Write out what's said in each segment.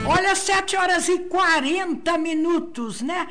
Olha, 7h40, né?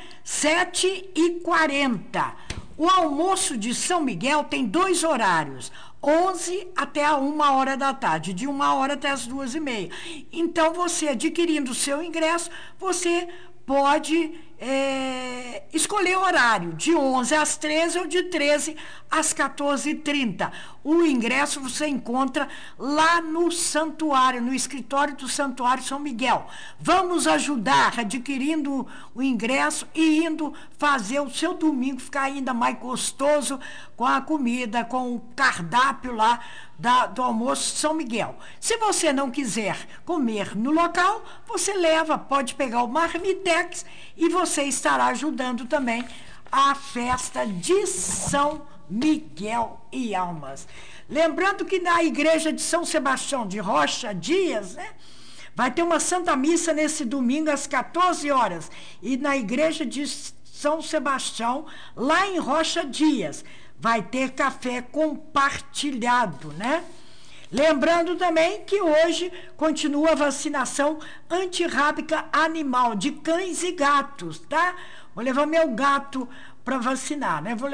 7h40. O almoço de São Miguel tem 2 horários, 11 até a 1h da tarde, de 1h até as 2h30. Então, você adquirindo o seu ingresso, você pode escolher o horário, de 11 às 13 ou de 13 às 14h30. O ingresso você encontra lá no santuário, no escritório do Santuário São Miguel. Vamos ajudar adquirindo o ingresso e indo fazer o seu domingo ficar ainda mais gostoso com a comida, com o cardápio lá do almoço São Miguel. Se você não quiser comer no local, você leva, pode pegar o marmitex e você estará ajudando também a festa de São Miguel e Almas. Lembrando que na igreja de São Sebastião de Rocha Dias, né, vai ter uma Santa Missa nesse domingo às 14h. E na igreja de São Sebastião, lá em Rocha Dias, vai ter café compartilhado, né? Lembrando também que hoje continua a vacinação antirrábica animal de cães e gatos, tá? Vou levar meu gato para vacinar, né?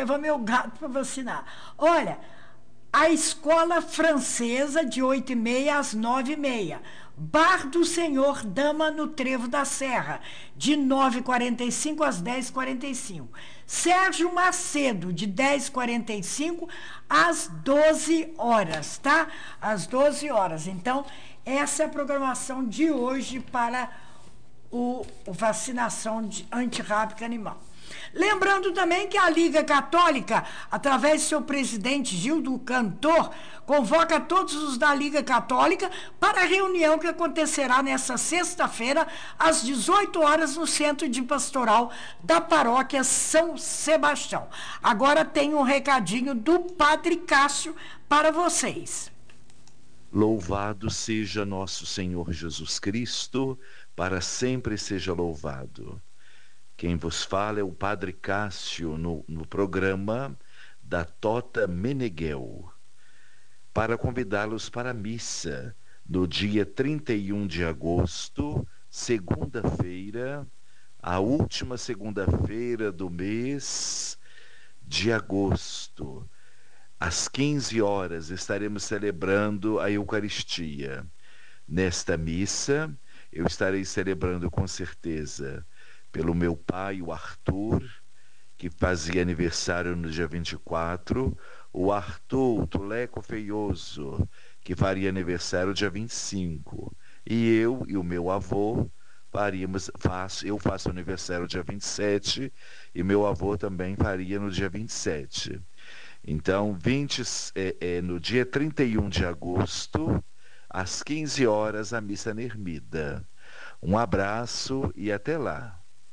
Olha, a escola francesa de 8h30 às 9h30. Bar do Senhor Dama no Trevo da Serra, de 9h45 às 10h45. Sérgio Macedo, de 10h45 às 12h, tá? Às 12h. Então, essa é a programação de hoje para o vacinação antirrábica animal. Lembrando também que a Liga Católica, através de seu presidente Gildo Cantor, convoca todos os da Liga Católica para a reunião que acontecerá nesta sexta-feira, às 18h, no Centro de Pastoral da Paróquia São Sebastião. Agora tem um recadinho do Padre Cássio para vocês. Louvado seja nosso Senhor Jesus Cristo, para sempre seja louvado. Quem vos fala é o Padre Cássio no programa da Tota Meneghel, para convidá-los para a missa no dia 31 de agosto, segunda-feira, a última segunda-feira do mês de agosto. Às 15h estaremos celebrando a Eucaristia. Nesta missa, eu estarei celebrando com certeza pelo meu pai, o Arthur, que fazia aniversário no dia 24, o Arthur, o Tuleco Feioso, que faria aniversário no dia 25, e eu e o meu avô eu faço aniversário no dia 27, e meu avô também faria no dia 27. Então, no dia 31 de agosto, às 15h, a missa na Ermida. Um abraço e até lá.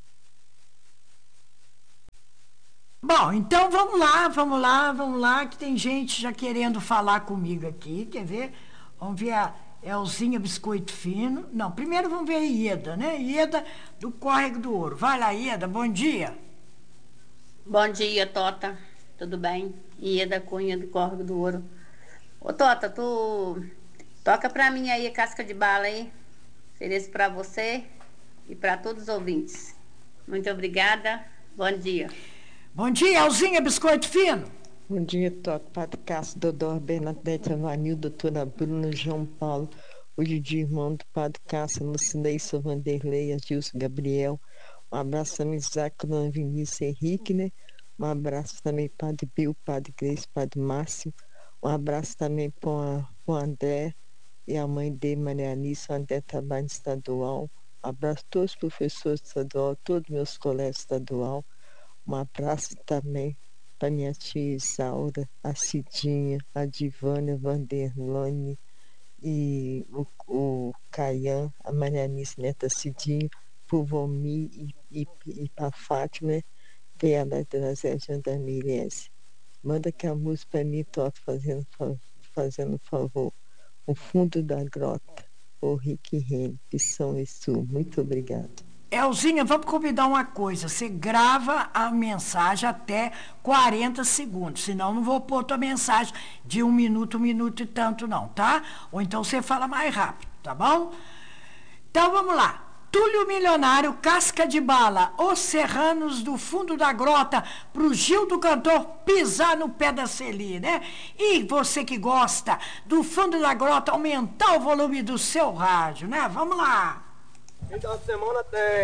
Bom, então vamos lá, que tem gente já querendo falar comigo aqui, quer ver? Vamos ver a Elzinha Biscoito Fino. Não, primeiro vamos ver a Ieda, né? Ieda do Córrego do Ouro. Vai lá, Ieda, bom dia. Bom dia, Tota. Tudo bem? Ieda Cunha do Córrego do Ouro. Ô, Tota, tu toca pra mim aí a Casca de Bala aí. Ofereço pra você e pra todos os ouvintes. Muito obrigada. Bom dia. Bom dia, Elzinha Biscoito Fino. Bom dia, Tota. Padre Cássio, Dodor, Bernadette, Avanil, doutora Bruna, João Paulo, o Didi, irmão do Padre Cássio, Lucinei, Sou Vanderlei, Adilson, Gabriel. Um abraço também, Isaac, Vinícius, Henrique, né? Um abraço também, Padre Bill, Padre Grace, Padre Márcio. Um abraço também para o André e a mãe dele, Maria Alice. O André trabalha estadual. Um abraço a todos os professores estadual, todos meus colegas estadual. Um abraço também para minha tia Isaura, a Cidinha, a Divânia, a Vanderlone e o Caian, a Marianice Neta Cidinha, para o Vomi e para a Fátima, né? Veio a trazer a Jandamirese. Manda que a música para mim, Tota, fazendo favor. O Fundo da Grota, o Rick Rene, de São Sul. Muito obrigada. Elzinha, vamos combinar uma coisa. Você grava a mensagem até 40 segundos. Senão não vou pôr tua mensagem de 1 minuto e tanto não, tá? Ou então você fala mais rápido, tá bom? Então vamos lá. Túlio Milionário, Casca de Bala, Os Serranos do Fundo da Grota, pro Gil do Cantor pisar no pé da Celi, né? E você que gosta do Fundo da Grota, aumentar o volume do seu rádio, né? Vamos lá! Então, semana tem.